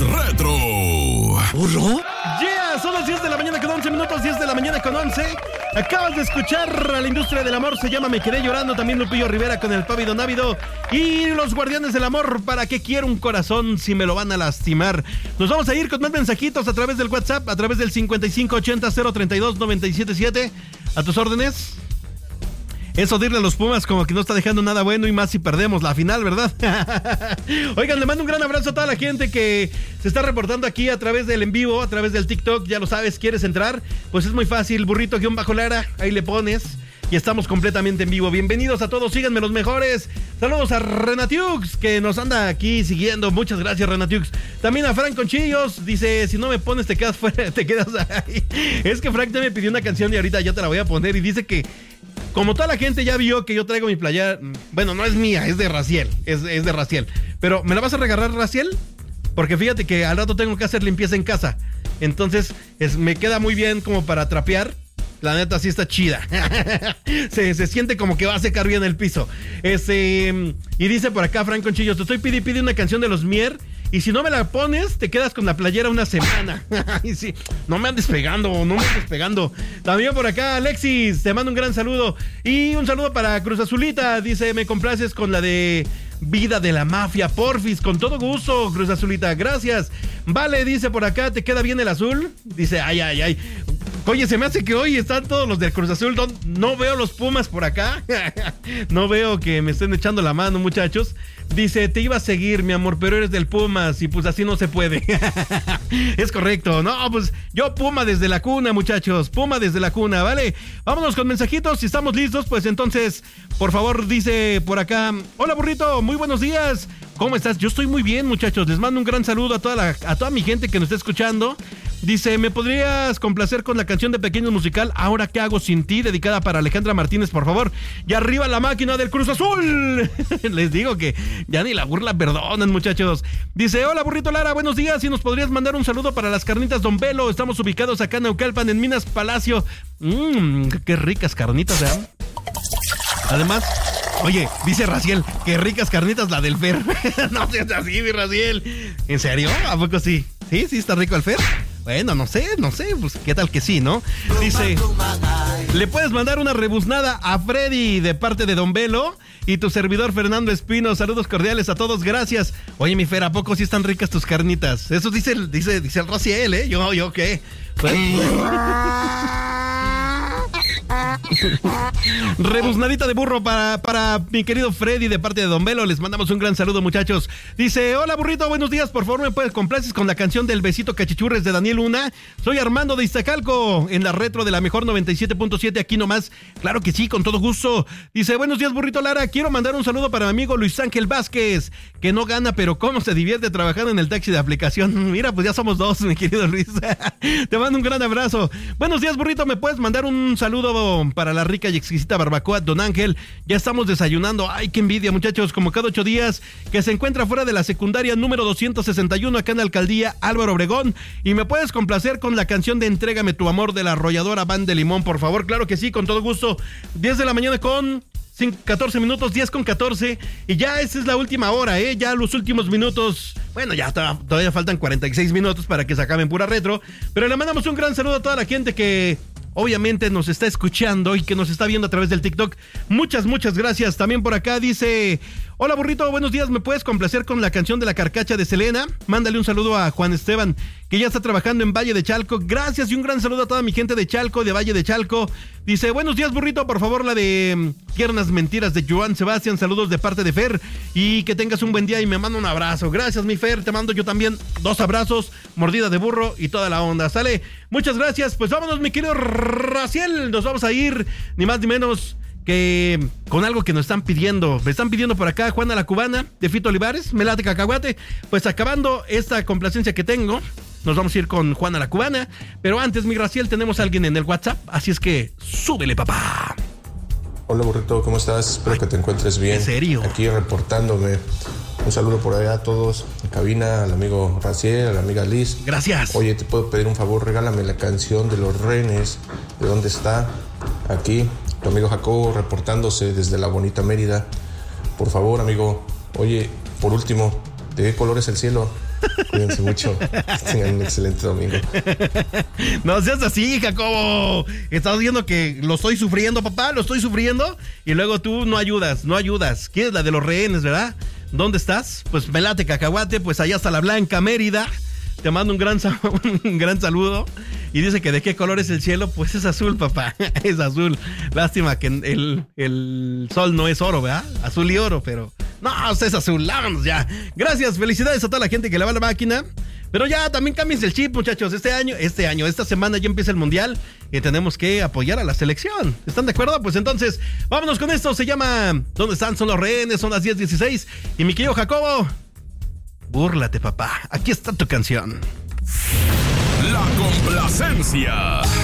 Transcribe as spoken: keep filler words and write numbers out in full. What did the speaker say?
Retro. ¿Burro? Yeah, son las diez de la mañana con once minutos, diez de la mañana con once. Acabas de escuchar a la industria del amor, se llama Me Quedé Llorando, también Lupillo Rivera con el Pávido Návido y los Guardianes del Amor, ¿para qué quiero un corazón si me lo van a lastimar? Nos vamos a ir con más mensajitos a través del WhatsApp, a través del cincuenta y cinco ochenta cero treinta y dos noventa y siete siete. ¿A tus órdenes? Eso de irle a los Pumas como que no está dejando nada bueno y más si perdemos la final, ¿verdad? Oigan, le mando un gran abrazo a toda la gente que se está reportando aquí a través del en vivo, a través del TikTok. Ya lo sabes, ¿quieres entrar? Pues es muy fácil, burrito guión bajo Lara, ahí le pones y estamos completamente en vivo. Bienvenidos a todos, síganme los mejores. Saludos a Renatiux, que nos anda aquí siguiendo. Muchas gracias, Renatiux. También a Frank Conchillos, dice, si no me pones te quedas fuera, te quedas ahí. Es que Frank ya me pidió una canción y ahorita ya te la voy a poner y dice que como toda la gente ya vio que yo traigo mi playera, bueno, no es mía, es de Raciel, es, es de Raciel. Pero, ¿me la vas a regalar, Raciel? Porque fíjate que al rato tengo que hacer limpieza en casa. Entonces, es, me queda muy bien como para trapear. La neta sí está chida. se, se siente como que va a secar bien el piso. Este, y dice por acá Frank Conchillos, te estoy pidi pidi una canción de los Mier. Y si no me la pones, te quedas con la playera una semana. Ay, sí, no me andes pegando, no me andes pegando. También por acá, Alexis, te mando un gran saludo. Y un saludo para Cruz Azulita. Dice, me complaces con la de Vida de la Mafia, porfis. Con todo gusto, Cruz Azulita, gracias. Vale, dice por acá, ¿te queda bien el azul? Dice, ay, ay, ay. Oye, se me hace que hoy están todos los del Cruz Azul. No, no veo los Pumas por acá. No veo que me estén echando la mano, muchachos. Dice, te iba a seguir, mi amor, pero eres del Pumas y pues así no se puede. Es correcto. No, pues yo Puma desde la cuna, muchachos. Puma desde la cuna, ¿vale? Vámonos con mensajitos. Si estamos listos, pues entonces, por favor, dice por acá. Hola, burrito, muy buenos días. ¿Cómo estás? Yo estoy muy bien, muchachos. Les mando un gran saludo a toda, la, a toda mi gente que nos está escuchando. Dice, ¿me podrías complacer con la canción de Pequeño Musical Ahora qué hago sin ti? Dedicada para Alejandra Martínez, por favor. Y arriba la máquina del Cruz Azul. Les digo que ya ni la burla perdonan, muchachos. Dice, hola, burrito Lara, buenos días. ¿Y nos podrías mandar un saludo para las carnitas Don Velo? Estamos ubicados acá en Naucalpan, en Minas Palacio. Mmm, qué ricas carnitas, ¿eh? Además, oye, dice Raciel, qué ricas carnitas la del Fer. No seas así, mi Raciel. ¿En serio? ¿A poco sí? ¿Sí? ¿Sí está rico el Fer? Bueno, no sé, no sé, pues qué tal que sí, ¿no? Dice, le puedes mandar una rebuznada a Freddy de parte de Don Velo y tu servidor Fernando Espino. Saludos cordiales a todos, gracias. Oye, mi Fer, ¿a poco sí están ricas tus carnitas? Eso dice, dice, dice el Raciel, ¿eh? Yo, yo, ¿qué? Pues, rebuznadita de burro para, para mi querido Freddy de parte de Don Velo. Les mandamos un gran saludo, muchachos. Dice, hola, burrito, buenos días. Por favor, ¿me puedes complaces con la canción del Besito Cachichurres de Daniel Luna? Soy Armando de Iztacalco, en la retro de la mejor noventa y siete punto siete, aquí nomás. Claro que sí, con todo gusto. Dice, buenos días, burrito Lara. Quiero mandar un saludo para mi amigo Luis Ángel Vázquez, que no gana, pero cómo se divierte trabajando en el taxi de aplicación. Mira, pues ya somos dos, mi querido Luis. Te mando un gran abrazo. Buenos días, burrito. ¿Me puedes mandar un saludo para la rica y exquisita barbacoa Don Ángel? Ya estamos desayunando. Ay, qué envidia, muchachos, como cada ocho días, que se encuentra fuera de la secundaria número doscientos sesenta y uno acá en la alcaldía Álvaro Obregón. Y me puedes complacer con la canción de Entrégame tu amor de la arrolladora Van de Limón, por favor. Claro que sí, con todo gusto. diez de la mañana con catorce minutos, diez con catorce, y ya esa es la última hora, ¿eh? Ya los últimos minutos, bueno, ya todavía faltan cuarenta y seis minutos para que se acaben pura retro, pero le mandamos un gran saludo a toda la gente que obviamente nos está escuchando y que nos está viendo a través del TikTok. Muchas, muchas gracias. También por acá dice, hola, burrito, buenos días, ¿me puedes complacer con la canción de La Carcacha de Selena? Mándale un saludo a Juan Esteban, que ya está trabajando en Valle de Chalco. Gracias, y un gran saludo a toda mi gente de Chalco, de Valle de Chalco. Dice, buenos días, burrito, por favor, la de Tiernas Mentiras de Joan Sebastián. Saludos de parte de Fer, y que tengas un buen día, y me mando un abrazo. Gracias, mi Fer, te mando yo también dos abrazos, mordida de burro y toda la onda. Sale, muchas gracias. Pues vámonos, mi querido Raciel, nos vamos a ir, ni más ni menos que con algo que nos están pidiendo. Me están pidiendo por acá Juana la Cubana de Fito Olivares, me late cacahuate. Pues acabando esta complacencia que tengo, nos vamos a ir con Juana la Cubana. Pero antes, mi Raciel, tenemos a alguien en el WhatsApp, así es que súbele, papá. Hola, burrito, ¿cómo estás? Espero Ay, que te encuentres bien. ¿En serio? Aquí reportándome. Un saludo por allá a todos en cabina, al amigo Raciel, a la amiga Liz. Gracias. Oye, te puedo pedir un favor, regálame la canción de Los Renes. ¿De dónde está? Aquí, tu amigo Jacobo reportándose desde la bonita Mérida. Por favor, amigo. Oye, por último, ¿de qué color es el cielo? Cuídense mucho. Que tengan un excelente domingo. No seas así, Jacobo. Estás viendo que lo estoy sufriendo, papá, lo estoy sufriendo. Y luego tú no ayudas, no ayudas. ¿Quieres la de los rehenes, verdad? ¿Dónde estás? Pues me late, cacahuate, pues allá está la Blanca Mérida. Te mando un gran, un gran saludo. Y dice que de qué color es el cielo. Pues es azul, papá. Es azul. Lástima que el, el sol no es oro, ¿verdad? Azul y oro, pero... No, es azul. Vámonos ya. Gracias, felicidades a toda la gente que le va la máquina. Pero ya también cámbiense el chip, muchachos. Este año, este año, esta semana ya empieza el Mundial y tenemos que apoyar a la selección. ¿Están de acuerdo? Pues entonces, vámonos con esto. Se llama ¿Dónde están? Son los rehenes. Son las diez dieciséis. Y mi querido Jacobo, búrlate, papá. Aquí está tu canción. La complacencia.